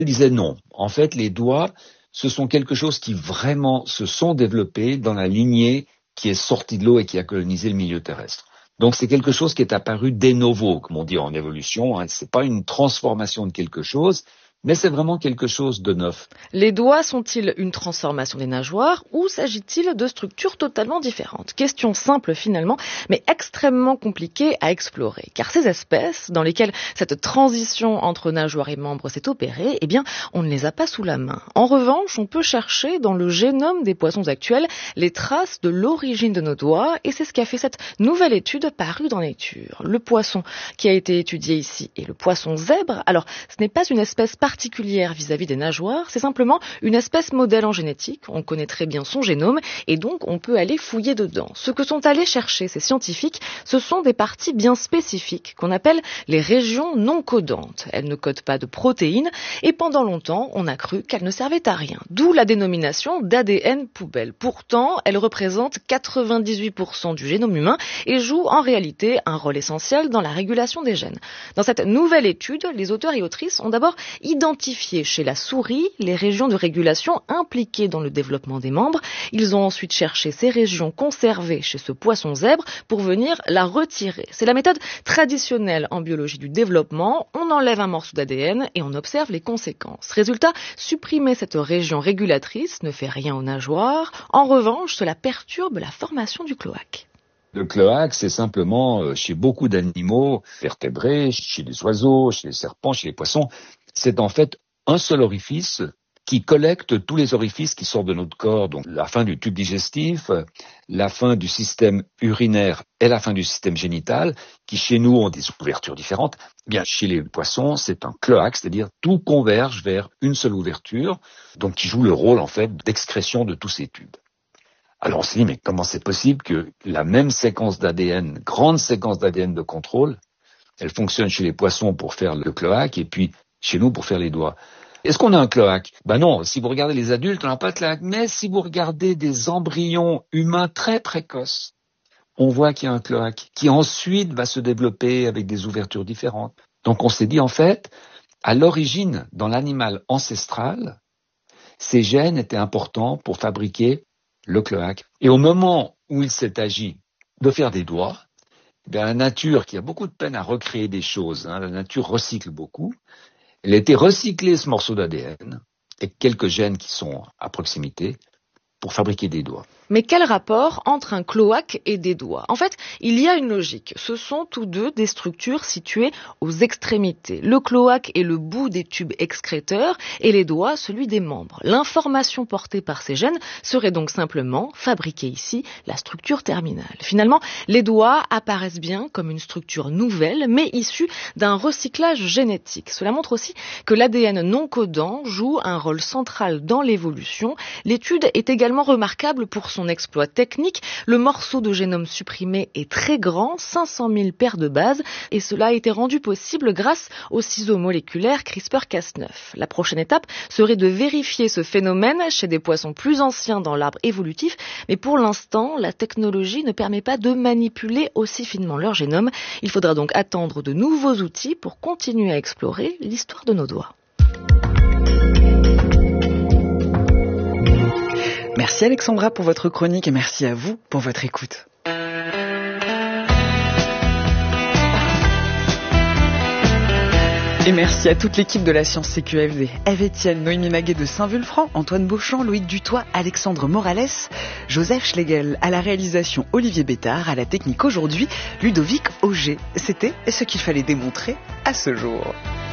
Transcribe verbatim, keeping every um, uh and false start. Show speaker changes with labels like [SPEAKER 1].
[SPEAKER 1] Il disait non. En fait, les doigts, ce sont quelque chose qui vraiment se sont développés dans la lignée qui est sortie de l'eau et qui a colonisé le milieu terrestre. Donc c'est quelque chose qui est apparu de novo, comme on dit en évolution. Hein. C'est pas une transformation de quelque chose, mais c'est vraiment quelque chose de neuf.
[SPEAKER 2] Les doigts sont-ils une transformation des nageoires ou s'agit-il de structures totalement différentes? Question simple finalement, mais extrêmement compliquée à explorer. Car ces espèces, dans lesquelles cette transition entre nageoires et membres s'est opérée, eh bien, on ne les a pas sous la main. En revanche, on peut chercher dans le génome des poissons actuels les traces de l'origine de nos doigts, et c'est ce qu'a fait cette nouvelle étude parue dans Nature. Le poisson qui a été étudié ici est le poisson zèbre. Alors, ce n'est pas une espèce particulière vis-à-vis des nageoires, c'est simplement une espèce modèle en génétique, on connaît très bien son génome et donc on peut aller fouiller dedans. Ce que sont allés chercher ces scientifiques, ce sont des parties bien spécifiques qu'on appelle les régions non codantes. Elles ne codent pas de protéines et pendant longtemps on a cru qu'elles ne servaient à rien, d'où la dénomination d'A D N poubelle. Pourtant, elles représentent quatre-vingt-dix-huit pour cent du génome humain et jouent en réalité un rôle essentiel dans la régulation des gènes. Dans cette nouvelle étude, les auteurs et autrices ont d'abord identifié chez la souris les régions de régulation impliquées dans le développement des membres. Ils ont ensuite cherché ces régions conservées chez ce poisson zèbre pour venir la retirer. C'est la méthode traditionnelle en biologie du développement. On enlève un morceau d'A D N et on observe les conséquences. Résultat, supprimer cette région régulatrice ne fait rien aux nageoires. En revanche, cela perturbe la formation du cloaque.
[SPEAKER 1] Le cloaque, c'est simplement, euh, chez beaucoup d'animaux vertébrés, chez les oiseaux, chez les serpents, chez les poissons, c'est en fait un seul orifice qui collecte tous les orifices qui sortent de notre corps, donc la fin du tube digestif, la fin du système urinaire et la fin du système génital, qui chez nous ont des ouvertures différentes. Eh bien, chez les poissons, c'est un cloaque, c'est-à-dire tout converge vers une seule ouverture, donc qui joue le rôle en fait d'excrétion de tous ces tubes. Alors on s'est dit, mais comment c'est possible que la même séquence d'A D N, grande séquence d'A D N de contrôle, elle fonctionne chez les poissons pour faire le cloaque et puis chez nous pour faire les doigts. Est-ce qu'on a un cloaque? Ben non, si vous regardez les adultes, on n'a pas de cloaque. Mais si vous regardez des embryons humains très précoces, on voit qu'il y a un cloaque qui ensuite va se développer avec des ouvertures différentes. Donc on s'est dit en fait, à l'origine, dans l'animal ancestral, ces gènes étaient importants pour fabriquer le cloaque. Et au moment où il s'est agi de faire des doigts, bien, la nature, qui a beaucoup de peine à recréer des choses, hein, la nature recycle beaucoup, elle a été recycler ce morceau d'A D N et quelques gènes qui sont à proximité pour fabriquer des doigts.
[SPEAKER 2] Mais quel rapport entre un cloaque et des doigts? En fait, il y a une logique. Ce sont tous deux des structures situées aux extrémités. Le cloaque est le bout des tubes excréteurs et les doigts, celui des membres. L'information portée par ces gènes serait donc simplement fabriquée ici, la structure terminale. Finalement, les doigts apparaissent bien comme une structure nouvelle, mais issue d'un recyclage génétique. Cela montre aussi que l'A D N non codant joue un rôle central dans l'évolution. L'étude est également remarquable pour son exploit technique. Le morceau de génome supprimé est très grand, cinq cent mille paires de bases, et cela a été rendu possible grâce au ciseau moléculaire CRISPR Cas neuf. La prochaine étape serait de vérifier ce phénomène chez des poissons plus anciens dans l'arbre évolutif, mais pour l'instant, la technologie ne permet pas de manipuler aussi finement leur génome. Il faudra donc attendre de nouveaux outils pour continuer à explorer l'histoire de nos doigts.
[SPEAKER 3] Merci Alexandra pour votre chronique et merci à vous pour votre écoute. Et merci à toute l'équipe de la Science C Q F D. Eve Etienne, Noémie Maguet de Saint-Vulfranc, Antoine Beauchamp, Loïc Dutoit, Alexandre Morales, Joseph Schlegel. À la réalisation, Olivier Bétard. À la technique aujourd'hui, Ludovic Auger. C'était ce qu'il fallait démontrer à ce jour.